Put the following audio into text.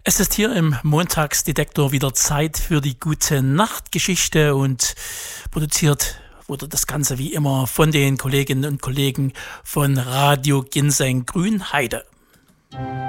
Es ist hier im Montagsdetektor wieder Zeit für die gute Nachtgeschichte und produziert wurde das Ganze wie immer von den Kolleginnen und Kollegen von Radio Ginseng Grünheide.